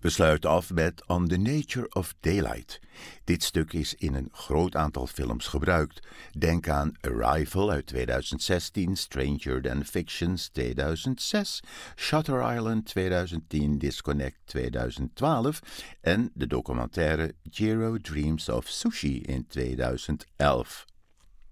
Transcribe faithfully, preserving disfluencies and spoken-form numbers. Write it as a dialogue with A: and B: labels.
A: We sluiten af met On the Nature of Daylight. Dit stuk is in een groot aantal films gebruikt. Denk aan Arrival uit tweeduizend zestien, Stranger Than Fictions tweeduizend zes, Shutter Island tweeduizend tien, Disconnect tweeduizend twaalf en de documentaire Jiro Dreams of Sushi in tweeduizend elf.